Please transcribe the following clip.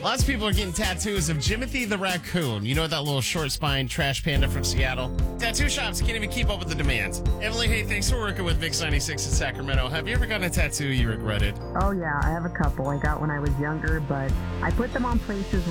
Lots of people are getting tattoos of Jimothy the raccoon. You know that little short spine trash panda from Seattle? Tattoo shops can't even keep up with the demand. Emily, hey, thanks for working with Mix 96 in Sacramento. Have you ever gotten a tattoo you regretted? Oh, yeah, I have a couple I got when I was younger, but I put them on places